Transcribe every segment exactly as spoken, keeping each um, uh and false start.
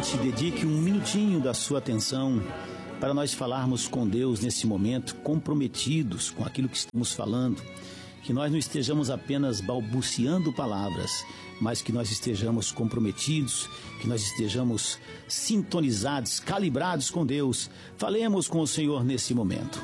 ouvinte dedique um minutinho da sua atenção para nós falarmos com Deus nesse momento, comprometidos com aquilo que estamos falando, que nós não estejamos apenas balbuciando palavras, mas que nós estejamos comprometidos, que nós estejamos sintonizados, calibrados com Deus. Falemos com o Senhor nesse momento.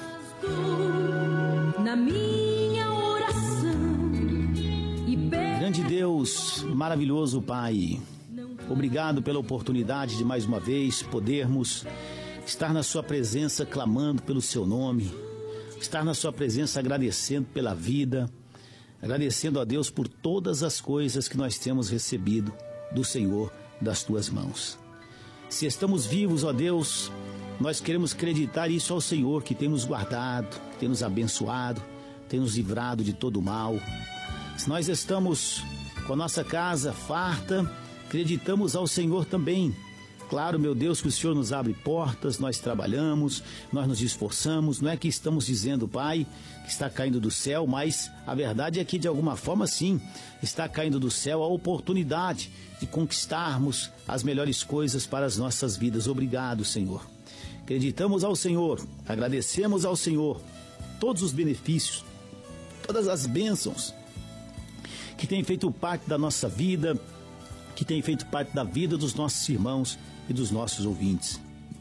Na minha oração e Grande Deus, maravilhoso Pai, obrigado pela oportunidade de mais uma vez podermos estar na sua presença clamando pelo seu nome, estar na sua presença agradecendo pela vida, agradecendo a Deus por todas as coisas que nós temos recebido do Senhor, das tuas mãos. Se estamos vivos, ó Deus, nós queremos acreditar isso ao Senhor, que tem nos guardado, tem nos abençoado, tem nos livrado de todo o mal. Se nós estamos com a nossa casa farta, acreditamos ao Senhor também. Claro, meu Deus, que o Senhor nos abre portas, nós trabalhamos, nós nos esforçamos. Não é que estamos dizendo, Pai, que está caindo do céu, mas a verdade é que, de alguma forma, sim, está caindo do céu a oportunidade de conquistarmos as melhores coisas para as nossas vidas. Obrigado, Senhor. Acreditamos ao Senhor, agradecemos ao Senhor todos os benefícios, todas as bênçãos que têm feito parte da nossa vida, que têm feito parte da vida dos nossos irmãos e dos nossos ouvintes.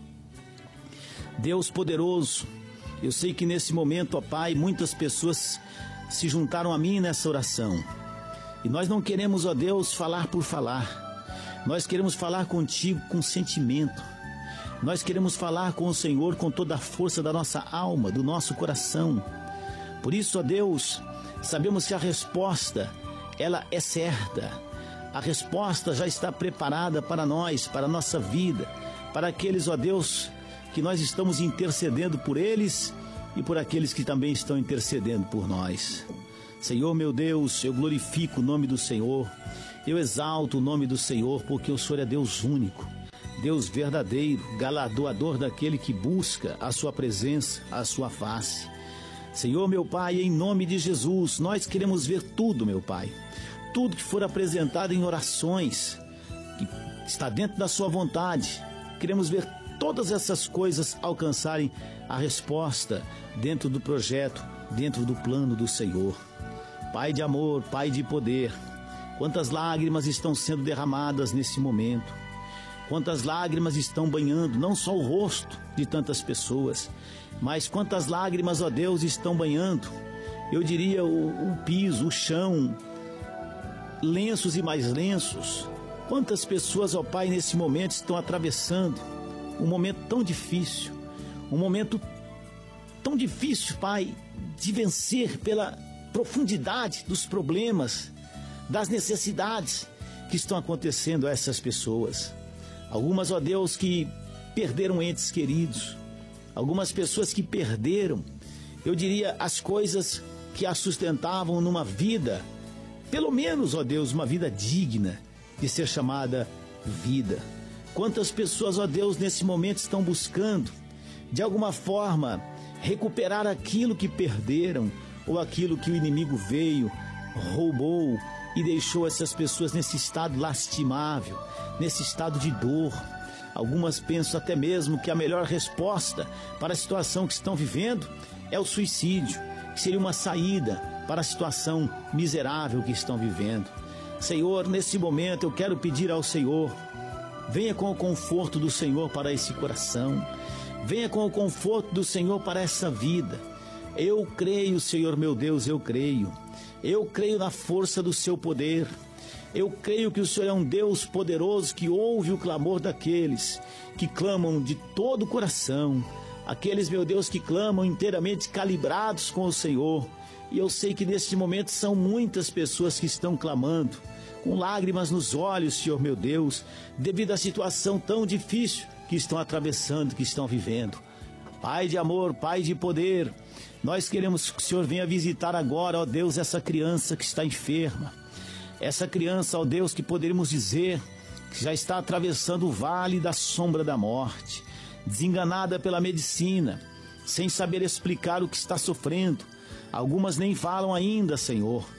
Deus poderoso, eu sei que nesse momento, ó Pai, muitas pessoas se juntaram a mim nessa oração. E nós não queremos, ó Deus, falar por falar. Nós queremos falar contigo com sentimento. Nós queremos falar com o Senhor com toda a força da nossa alma, do nosso coração. Por isso, ó Deus, sabemos que a resposta, ela é certa. A resposta já está preparada para nós, para a nossa vida, para aqueles, ó Deus, que nós estamos intercedendo por eles e por aqueles que também estão intercedendo por nós. Senhor meu Deus, eu glorifico o nome do Senhor, eu exalto o nome do Senhor, porque o Senhor é Deus único, Deus verdadeiro, galardoador daquele que busca a sua presença, a sua face. Senhor meu Pai, em nome de Jesus, nós queremos ver tudo, meu Pai. Tudo que for apresentado em orações, que está dentro da sua vontade, queremos ver todas essas coisas alcançarem a resposta dentro do projeto, dentro do plano do Senhor. Pai de amor, Pai de poder, quantas lágrimas estão sendo derramadas nesse momento, quantas lágrimas estão banhando não só o rosto de tantas pessoas, mas quantas lágrimas, ó Deus, estão banhando, eu diria, o, o piso, o chão, lenços e mais lenços. Quantas pessoas, ó Pai, nesse momento estão atravessando um momento tão difícil, um momento tão difícil, Pai, de vencer pela profundidade dos problemas, das necessidades que estão acontecendo a essas pessoas. Algumas, ó Deus, que perderam entes queridos, algumas pessoas que perderam, eu diria, as coisas que as sustentavam numa vida, pelo menos, ó Deus, uma vida digna de ser chamada vida. Quantas pessoas, ó Deus, nesse momento estão buscando, de alguma forma, recuperar aquilo que perderam, ou aquilo que o inimigo veio, roubou e deixou essas pessoas nesse estado lastimável, nesse estado de dor. Algumas pensam até mesmo que a melhor resposta para a situação que estão vivendo é o suicídio, que seria uma saída para a situação miserável que estão vivendo. Senhor, nesse momento eu quero pedir ao Senhor, venha com o conforto do Senhor para esse coração, venha com o conforto do Senhor para essa vida. Eu creio, Senhor meu Deus, eu creio, eu creio na força do seu poder, eu creio que o Senhor é um Deus poderoso que ouve o clamor daqueles que clamam de todo o coração, aqueles, meu Deus, que clamam inteiramente calibrados com o Senhor. E eu sei que neste momento são muitas pessoas que estão clamando, com lágrimas nos olhos, Senhor meu Deus, devido à situação tão difícil que estão atravessando, que estão vivendo. Pai de amor, Pai de poder, nós queremos que o Senhor venha visitar agora, ó Deus, essa criança que está enferma. Essa criança, ó Deus, que poderíamos dizer que já está atravessando o vale da sombra da morte, desenganada pela medicina, sem saber explicar o que está sofrendo. Algumas nem falam ainda, Senhor,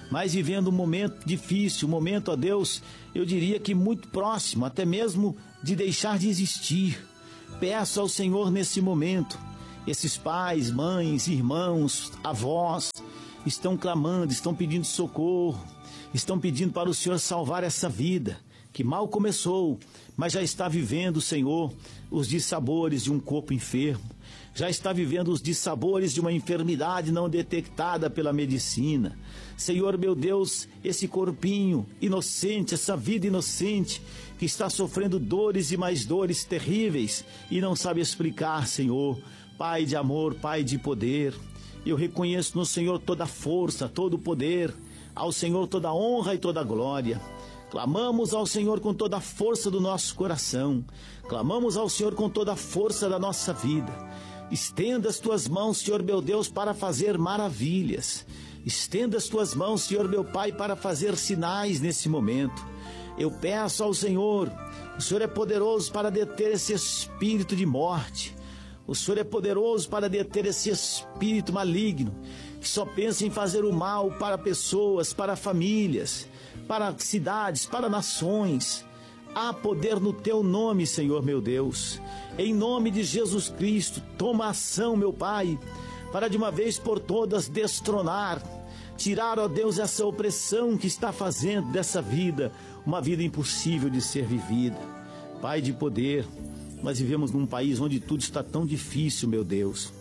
mas vivendo um momento difícil, um momento, ó Deus, eu diria que muito próximo, até mesmo de deixar de existir. Peço ao Senhor nesse momento, esses pais, mães, irmãos, avós, estão clamando, estão pedindo socorro, estão pedindo para o Senhor salvar essa vida, que mal começou, mas já está vivendo, Senhor, os dissabores de um corpo enfermo, já está vivendo os dissabores de uma enfermidade não detectada pela medicina. Senhor, meu Deus, esse corpinho inocente, essa vida inocente, que está sofrendo dores e mais dores terríveis e não sabe explicar, Senhor. Pai de amor, Pai de poder, eu reconheço no Senhor toda a força, todo o poder, ao Senhor toda a honra e toda a glória. Clamamos ao Senhor com toda a força do nosso coração, clamamos ao Senhor com toda a força da nossa vida. Estenda as tuas mãos, Senhor meu Deus, para fazer maravilhas. Estenda as tuas mãos, Senhor meu Pai, para fazer sinais nesse momento. Eu peço ao Senhor, o Senhor é poderoso para deter esse espírito de morte. O Senhor é poderoso para deter esse espírito maligno, que só pensa em fazer o mal para pessoas, para famílias, para cidades, para nações. Há poder no teu nome, Senhor meu Deus. Em nome de Jesus Cristo, toma ação, meu Pai, para de uma vez por todas destronar, tirar, ó Deus, essa opressão que está fazendo dessa vida uma vida impossível de ser vivida. Pai de poder, nós vivemos num país onde tudo está tão difícil, meu Deus.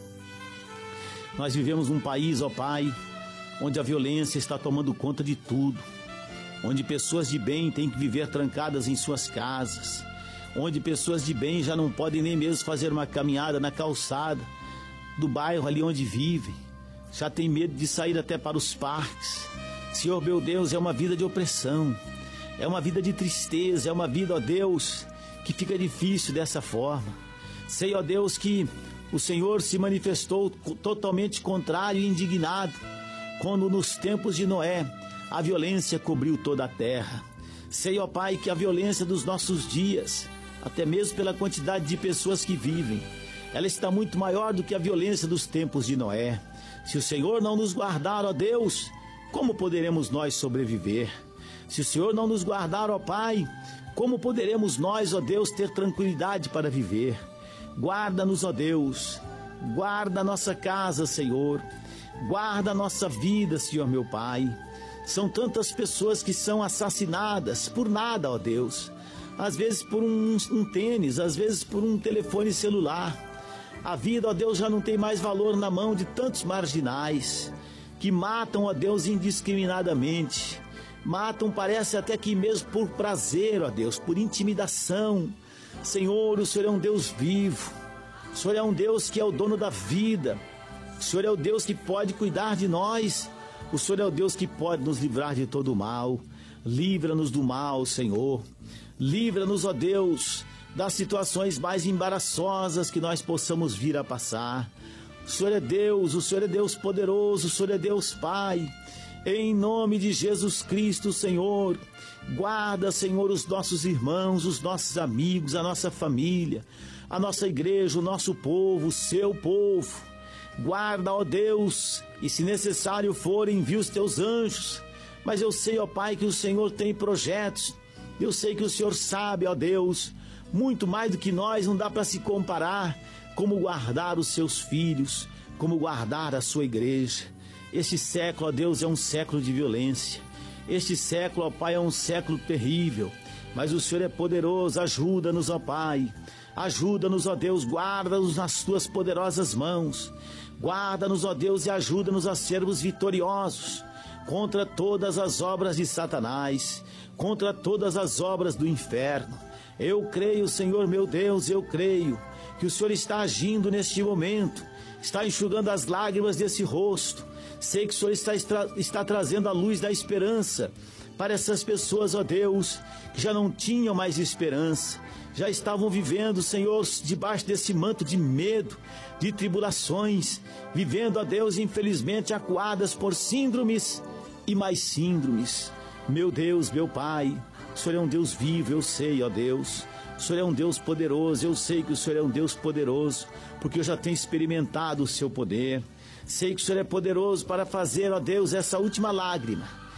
Nós vivemos num país, ó Pai, onde a violência está tomando conta de tudo, onde pessoas de bem têm que viver trancadas em suas casas, onde pessoas de bem já não podem nem mesmo fazer uma caminhada na calçada do bairro ali onde vivem, já tem medo de sair até para os parques. Senhor meu Deus, é uma vida de opressão, é uma vida de tristeza, é uma vida, ó Deus, que fica difícil dessa forma. Sei, ó Deus, que o Senhor se manifestou totalmente contrário e indignado quando nos tempos de Noé a violência cobriu toda a terra. Sei, ó Pai, que a violência dos nossos dias, até mesmo pela quantidade de pessoas que vivem, ela está muito maior do que a violência dos tempos de Noé. Se o Senhor não nos guardar, ó Deus, como poderemos nós sobreviver? Se o Senhor não nos guardar, ó Pai, como poderemos nós, ó Deus, ter tranquilidade para viver? Guarda-nos, ó Deus, guarda a nossa casa, Senhor, guarda a nossa vida, Senhor meu Pai. São tantas pessoas que são assassinadas por nada, ó Deus. Às vezes por um, um tênis, às vezes por um telefone celular. A vida, ó Deus, já não tem mais valor na mão de tantos marginais que matam, ó Deus, indiscriminadamente. Matam, parece até que mesmo por prazer, ó Deus, por intimidação. Senhor, o Senhor é um Deus vivo. O Senhor é um Deus que é o dono da vida. O Senhor é o Deus que pode cuidar de nós. O Senhor é o Deus que pode nos livrar de todo o mal. Livra-nos do mal, Senhor. Livra-nos, ó Deus, das situações mais embaraçosas que nós possamos vir a passar. O Senhor é Deus, o Senhor é Deus poderoso, o Senhor é Deus Pai. Em nome de Jesus Cristo, Senhor, guarda, Senhor, os nossos irmãos, os nossos amigos, a nossa família, a nossa igreja, o nosso povo, o seu povo. Guarda, ó Deus, e se necessário for, envia os teus anjos. Mas eu sei, ó Pai, que o Senhor tem projetos. Eu sei que o Senhor sabe, ó Deus, muito mais do que nós, não dá para se comparar, como guardar os seus filhos, como guardar a sua igreja. Este século, ó Deus, é um século de violência. Este século, ó Pai, é um século terrível. Mas o Senhor é poderoso, ajuda-nos, ó Pai. Ajuda-nos, ó Deus, guarda-nos nas tuas poderosas mãos. Guarda-nos, ó Deus, e ajuda-nos a sermos vitoriosos contra todas as obras de Satanás, contra todas as obras do inferno. Eu creio, Senhor meu Deus, eu creio que o Senhor está agindo neste momento, está enxugando as lágrimas desse rosto. Sei que o Senhor está, está trazendo a luz da esperança para essas pessoas, ó Deus, que já não tinham mais esperança, já estavam vivendo, Senhor, debaixo desse manto de medo, de tribulações, vivendo, ó Deus, infelizmente acuadas por síndromes e mais síndromes. Meu Deus, meu Pai, o Senhor é um Deus vivo, eu sei, ó Deus. O Senhor é um Deus poderoso, eu sei que o Senhor é um Deus poderoso, porque eu já tenho experimentado o seu poder. Sei que o Senhor é poderoso para fazer, ó Deus, essa última lágrima,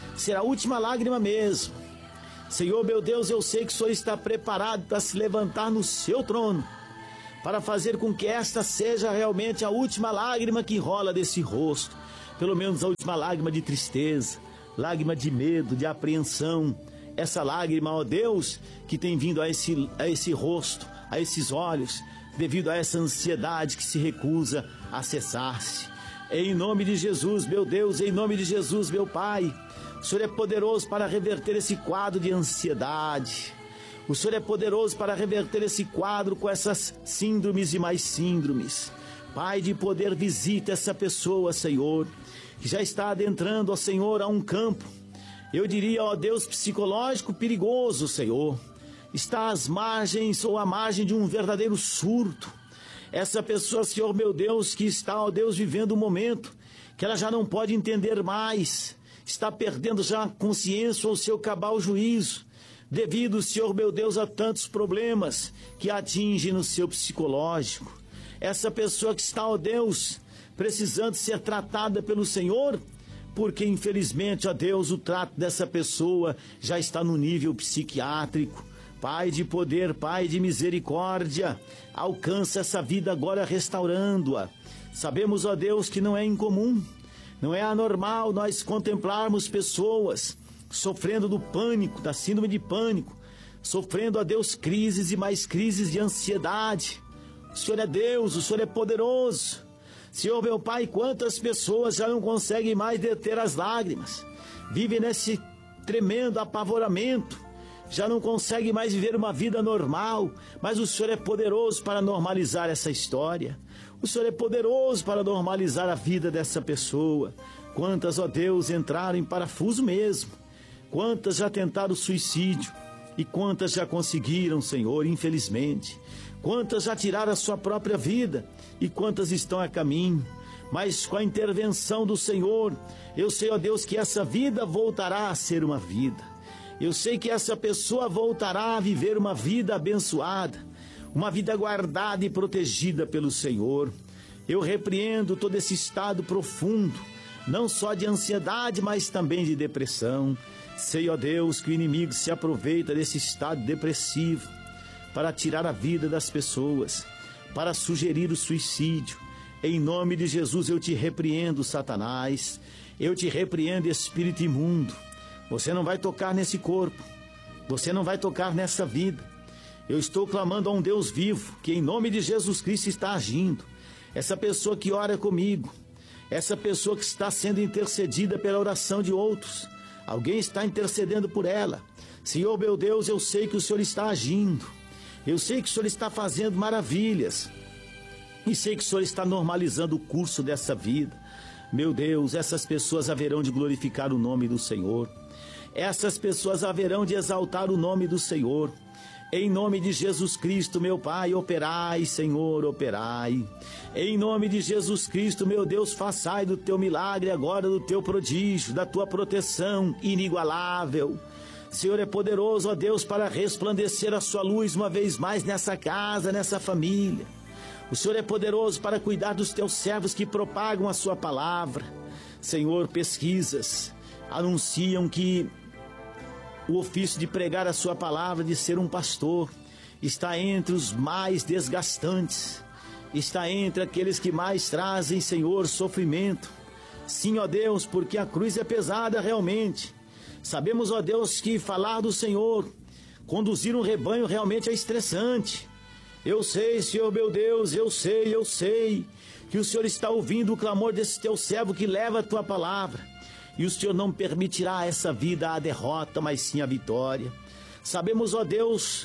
ser a última lágrima mesmo. Senhor, meu Deus, eu sei que o Senhor está preparado para se levantar no seu trono, para fazer com que esta seja realmente a última lágrima que rola desse rosto, pelo menos a última lágrima de tristeza, lágrima de medo, de apreensão, essa lágrima, ó Deus, que tem vindo a esse, a esse rosto, a esses olhos, devido a essa ansiedade que se recusa a cessar-se. Em nome de Jesus, meu Deus, em nome de Jesus, meu Pai, o Senhor é poderoso para reverter esse quadro de ansiedade. O Senhor é poderoso para reverter esse quadro com essas síndromes e mais síndromes. Pai de poder, visita essa pessoa, Senhor, que já está adentrando, ó Senhor, a um campo, eu diria, ó Deus, psicológico perigoso, Senhor. Está às margens ou à margem de um verdadeiro surto. Essa pessoa, Senhor, meu Deus, que está, ó Deus, vivendo um momento que ela já não pode entender mais, está perdendo já a consciência ou seu cabal juízo, devido, Senhor, meu Deus, a tantos problemas que atingem no seu psicológico. Essa pessoa que está, ó Deus, precisando ser tratada pelo Senhor, porque infelizmente, ó Deus, o trato dessa pessoa já está no nível psiquiátrico. Pai de poder, Pai de misericórdia, alcança essa vida agora restaurando-a. Sabemos, ó Deus, que não é incomum, não é anormal nós contemplarmos pessoas sofrendo do pânico, da síndrome de pânico, sofrendo, ó Deus, crises e mais crises de ansiedade. O Senhor é Deus, o Senhor é poderoso. Senhor, meu Pai, quantas pessoas já não conseguem mais deter as lágrimas, vivem nesse tremendo apavoramento, já não conseguem mais viver uma vida normal, mas o Senhor é poderoso para normalizar essa história. O Senhor é poderoso para normalizar a vida dessa pessoa. Quantas, ó Deus, entraram em parafuso mesmo, quantas já tentaram suicídio e quantas já conseguiram, Senhor, infelizmente. Quantas já tiraram a sua própria vida e quantas estão a caminho. Mas com a intervenção do Senhor, eu sei, ó Deus, que essa vida voltará a ser uma vida. Eu sei que essa pessoa voltará a viver uma vida abençoada, uma vida guardada e protegida pelo Senhor. Eu repreendo todo esse estado profundo, não só de ansiedade, mas também de depressão. Sei, ó Deus, que o inimigo se aproveita desse estado depressivo para tirar a vida das pessoas, para sugerir o suicídio. Em nome de Jesus eu te repreendo, Satanás. Eu te repreendo, espírito imundo. Você não vai tocar nesse corpo, você não vai tocar nessa vida. Eu estou clamando a um Deus vivo, que em nome de Jesus Cristo está agindo. Essa pessoa que ora comigo, essa pessoa que está sendo intercedida pela oração de outros, alguém está intercedendo por ela. Senhor, meu Deus, eu sei que o Senhor está agindo, eu sei que o Senhor está fazendo maravilhas, e sei que o Senhor está normalizando o curso dessa vida. Meu Deus, essas pessoas haverão de glorificar o nome do Senhor. Essas pessoas haverão de exaltar o nome do Senhor. Em nome de Jesus Cristo, meu Pai, operai, Senhor, operai. Em nome de Jesus Cristo, meu Deus, façai do teu milagre agora, do teu prodígio, da tua proteção inigualável. Senhor é poderoso, ó Deus, para resplandecer a sua luz uma vez mais nessa casa, nessa família. O Senhor é poderoso para cuidar dos teus servos que propagam a sua palavra. Senhor, pesquisas anunciam que o ofício de pregar a sua palavra, de ser um pastor, está entre os mais desgastantes, está entre aqueles que mais trazem, Senhor, sofrimento. Sim, ó Deus, porque a cruz é pesada realmente. Sabemos, ó Deus, que falar do Senhor, conduzir um rebanho realmente é estressante. Eu sei, Senhor, meu Deus, eu sei, eu sei que o Senhor está ouvindo o clamor desse teu servo que leva a tua palavra. E o Senhor não permitirá essa vida a derrota, mas sim a vitória. Sabemos, ó Deus,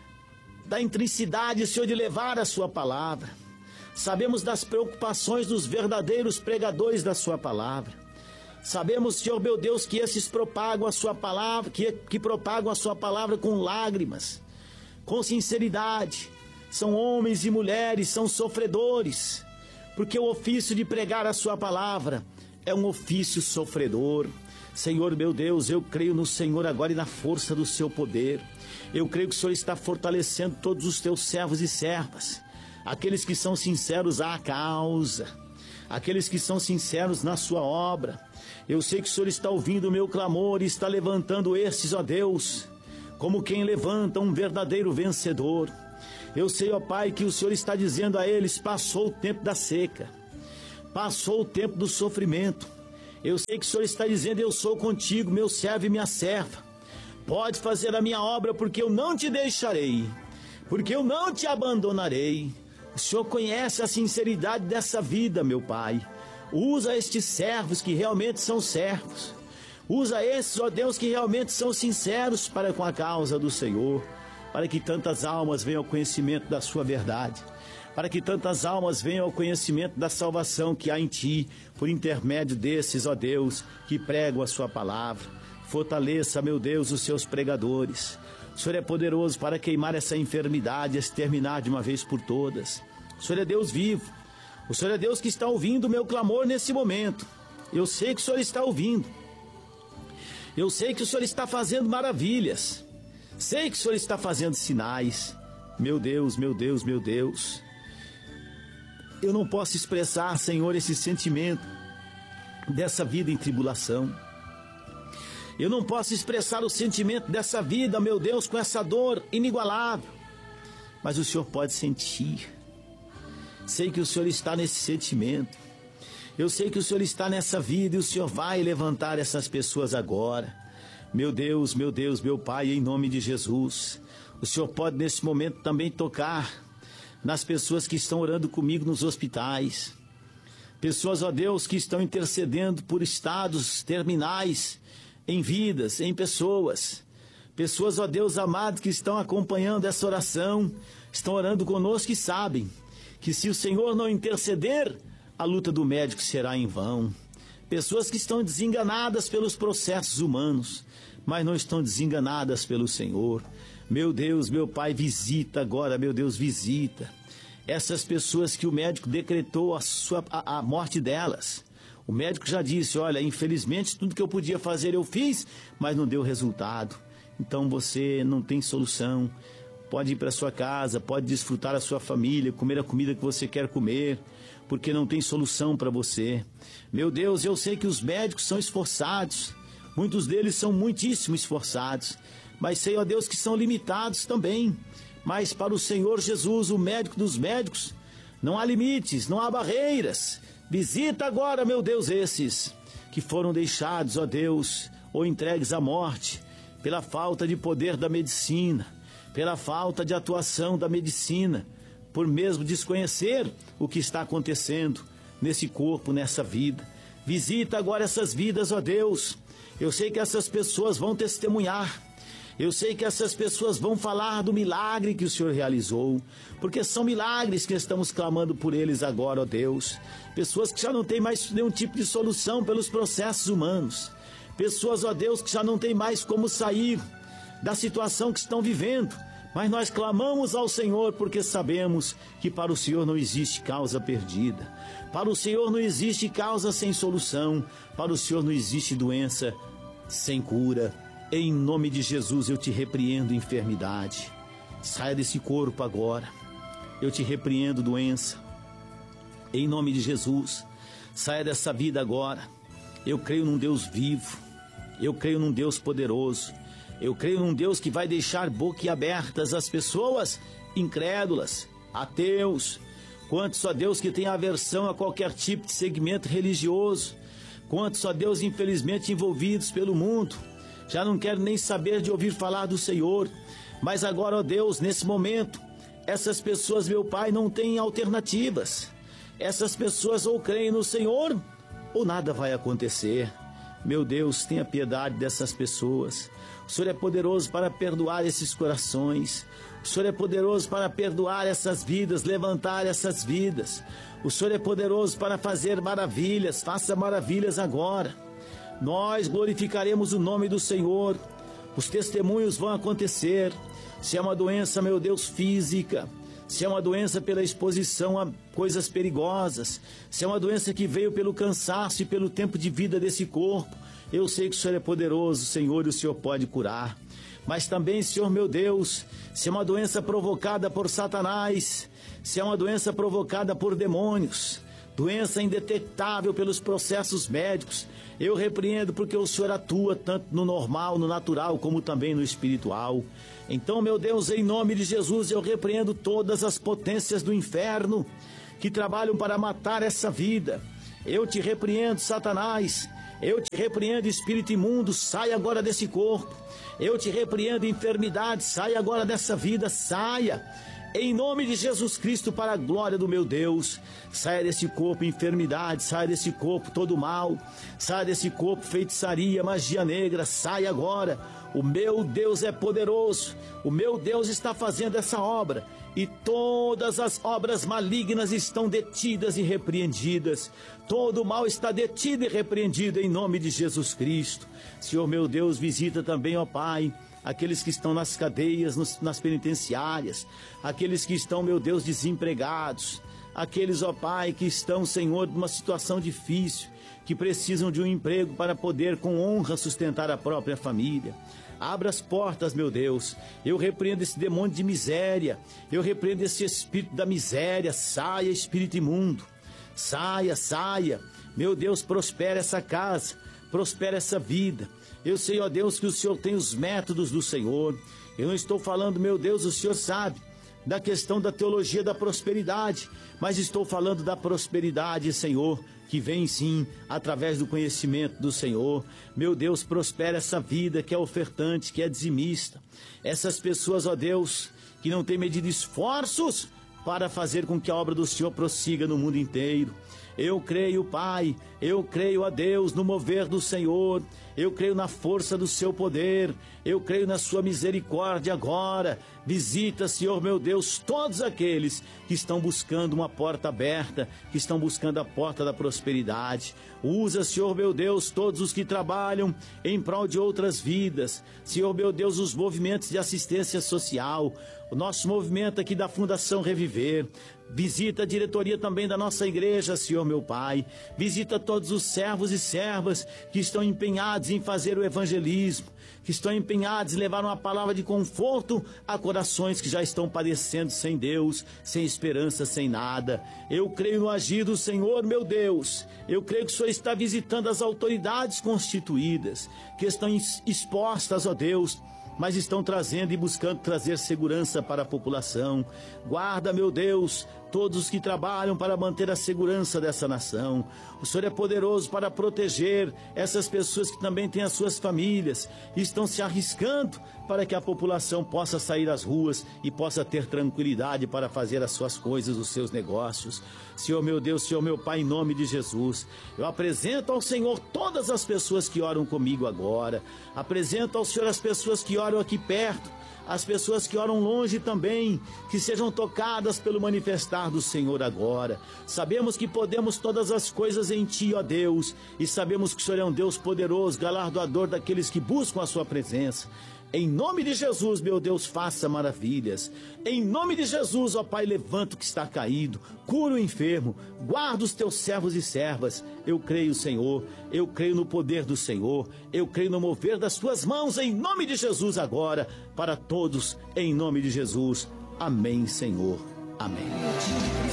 da intricidade, Senhor, de levar a sua palavra. Sabemos das preocupações dos verdadeiros pregadores da sua palavra. Sabemos, Senhor, meu Deus, que esses propagam a sua palavra, que, que propagam a sua palavra com lágrimas, com sinceridade. São homens e mulheres, são sofredores, porque o ofício de pregar a sua palavra é um ofício sofredor. Senhor, meu Deus, eu creio no Senhor agora e na força do seu poder. Eu creio que o Senhor está fortalecendo todos os teus servos e servas, aqueles que são sinceros à causa. aqueles que são sinceros na sua obra. Eu sei que o Senhor está ouvindo o meu clamor e está levantando estes, ó Deus, como quem levanta um verdadeiro vencedor. Eu sei, ó Pai, que o Senhor está dizendo a eles: passou o tempo da seca, passou o tempo do sofrimento. Eu sei que o Senhor está dizendo: eu sou contigo, meu servo e minha serva. Pode fazer a minha obra, porque eu não te deixarei, porque eu não te abandonarei. O Senhor conhece a sinceridade dessa vida, meu Pai. Usa estes servos que realmente são servos. Usa esses, ó Deus, que realmente são sinceros para com a causa do Senhor, para que tantas almas venham ao conhecimento da sua verdade, para que tantas almas venham ao conhecimento da salvação que há em Ti, por intermédio desses, ó Deus, que pregam a Sua palavra. Fortaleça, meu Deus, os Seus pregadores. O Senhor é poderoso para queimar essa enfermidade e exterminar de uma vez por todas. O Senhor é Deus vivo. O Senhor é Deus que está ouvindo o meu clamor nesse momento. Eu sei que o Senhor está ouvindo. Eu sei que o Senhor está fazendo maravilhas. Sei que o Senhor está fazendo sinais. Meu Deus, meu Deus, meu Deus. Eu não posso expressar, Senhor, esse sentimento dessa vida em tribulação. Eu não posso expressar o sentimento dessa vida, meu Deus, com essa dor inigualável. Mas o Senhor pode sentir. Sei que o Senhor está nesse sentimento. Eu sei que o Senhor está nessa vida e o Senhor vai levantar essas pessoas agora. Meu Deus, meu Deus, meu Pai, em nome de Jesus. O Senhor pode nesse momento também tocar nas pessoas que estão orando comigo nos hospitais. Pessoas, ó Deus, que estão intercedendo por estados terminais em vidas, em pessoas. Pessoas, ó Deus amado, que estão acompanhando essa oração, estão orando conosco e sabem que se o Senhor não interceder, a luta do médico será em vão. Pessoas que estão desenganadas pelos processos humanos, mas não estão desenganadas pelo Senhor. Meu Deus, meu Pai, visita agora, meu Deus, visita essas pessoas que o médico decretou a, sua, a, a morte delas. O médico já disse: olha, infelizmente tudo que eu podia fazer eu fiz, mas não deu resultado. Então você não tem solução. Pode ir para sua casa, pode desfrutar a sua família, comer a comida que você quer comer, porque não tem solução para você. Meu Deus, eu sei que os médicos são esforçados, muitos deles são muitíssimo esforçados, mas sei, ó Deus, que são limitados também. Mas para o Senhor Jesus, o médico dos médicos, não há limites, não há barreiras. Visita agora, meu Deus, esses que foram deixados, ó Deus, ou entregues à morte, pela falta de poder da medicina, pela falta de atuação da medicina, por mesmo desconhecer o que está acontecendo nesse corpo, nessa vida. Visita agora essas vidas, ó Deus. Eu sei que essas pessoas vão testemunhar. Eu sei que essas pessoas vão falar do milagre que o Senhor realizou, porque são milagres que estamos clamando por eles agora, ó Deus. Pessoas que já não têm mais nenhum tipo de solução pelos processos humanos. Pessoas, ó Deus, que já não têm mais como sair da situação que estão vivendo. Mas nós clamamos ao Senhor porque sabemos que para o Senhor não existe causa perdida. Para o Senhor não existe causa sem solução. Para o Senhor não existe doença sem cura. Em nome de Jesus eu te repreendo, enfermidade. Saia desse corpo agora. Eu te repreendo, doença. Em nome de Jesus, saia dessa vida agora. Eu creio num Deus vivo. Eu creio num Deus poderoso. Eu creio num Deus que vai deixar boquiabertas as pessoas incrédulas, ateus. Quantos, ó Deus, que tem aversão a qualquer tipo de segmento religioso. Quantos, ó Deus, infelizmente envolvidos pelo mundo. Já não quero nem saber de ouvir falar do Senhor. Mas agora, ó Deus, nesse momento, essas pessoas, meu Pai, não têm alternativas. Essas pessoas ou creem no Senhor ou nada vai acontecer. Meu Deus, tenha piedade dessas pessoas. O Senhor é poderoso para perdoar esses corações. O Senhor é poderoso para perdoar essas vidas, levantar essas vidas. O Senhor é poderoso para fazer maravilhas. Faça maravilhas agora. Nós glorificaremos o nome do Senhor. Os testemunhos vão acontecer. Se é uma doença, meu Deus, física, se é uma doença pela exposição a coisas perigosas, se é uma doença que veio pelo cansaço e pelo tempo de vida desse corpo, eu sei que o Senhor é poderoso, Senhor, e o Senhor pode curar. Mas também, Senhor meu Deus, se é uma doença provocada por Satanás, se é uma doença provocada por demônios, doença indetectável pelos processos médicos, eu repreendo porque o Senhor atua tanto no normal, no natural, como também no espiritual. Então, meu Deus, em nome de Jesus, eu repreendo todas as potências do inferno que trabalham para matar essa vida. Eu te repreendo, Satanás. Eu te repreendo, espírito imundo, sai agora desse corpo. Eu te repreendo, enfermidade, sai agora dessa vida, saia. Em nome de Jesus Cristo, para a glória do meu Deus, saia desse corpo enfermidade, saia desse corpo todo mal, saia desse corpo feitiçaria, magia negra, saia agora. O meu Deus é poderoso, o meu Deus está fazendo essa obra e todas as obras malignas estão detidas e repreendidas. Todo o mal está detido e repreendido em nome de Jesus Cristo. Senhor meu Deus, visita também, ó Pai, aqueles que estão nas cadeias, nos, nas penitenciárias, aqueles que estão, meu Deus, desempregados, aqueles, ó Pai, que estão, Senhor, numa situação difícil, que precisam de um emprego para poder com honra sustentar a própria família. Abra as portas, meu Deus. Eu repreendo esse demônio de miséria, eu repreendo esse espírito da miséria. Saia, espírito imundo, saia, saia. Meu Deus, prospera essa casa, prospera essa vida. Eu sei, ó Deus, que o Senhor tem os métodos do Senhor. Eu não estou falando, meu Deus, o Senhor sabe, da questão da teologia da prosperidade, mas estou falando da prosperidade, Senhor, que vem sim através do conhecimento do Senhor. Meu Deus, prospera essa vida que é ofertante, que é dizimista. Essas pessoas, ó Deus, que não têm medido esforços para fazer com que a obra do Senhor prossiga no mundo inteiro. Eu creio, Pai, eu creio, a Deus, no mover do Senhor, eu creio na força do seu poder, eu creio na sua misericórdia agora. Visita, Senhor meu Deus, todos aqueles que estão buscando uma porta aberta, que estão buscando a porta da prosperidade. Usa, Senhor meu Deus, todos os que trabalham em prol de outras vidas. Senhor meu Deus, os movimentos de assistência social, o nosso movimento aqui da Fundação Reviver. Visita a diretoria também da nossa igreja, Senhor meu Pai. Visita todos os servos e servas que estão empenhados em fazer o evangelismo, que estão empenhados em levar uma palavra de conforto a corações que já estão padecendo sem Deus, sem esperança, sem nada. Eu creio no agir do Senhor, meu Deus. Eu creio que o Senhor está visitando as autoridades constituídas, que estão expostas, ó Deus, mas estão trazendo e buscando trazer segurança para a população. Guarda, meu Deus, todos os que trabalham para manter a segurança dessa nação. O Senhor é poderoso para proteger essas pessoas que também têm as suas famílias e estão se arriscando para que a população possa sair às ruas e possa ter tranquilidade para fazer as suas coisas, os seus negócios. Senhor meu Deus, Senhor meu Pai, em nome de Jesus, eu apresento ao Senhor todas as pessoas que oram comigo agora. Apresento ao Senhor as pessoas que oram aqui perto, as pessoas que oram longe também, que sejam tocadas pelo manifestar do Senhor agora. Sabemos que podemos todas as coisas em Ti, ó Deus, e sabemos que o Senhor é um Deus poderoso, galardoador daqueles que buscam a Sua presença. Em nome de Jesus, meu Deus, faça maravilhas. Em nome de Jesus, ó Pai, levanta o que está caído, cura o enfermo, guarda os teus servos e servas. Eu creio, Senhor, eu creio no poder do Senhor, eu creio no mover das tuas mãos, em nome de Jesus agora, para todos, em nome de Jesus. Amém, Senhor. Amém.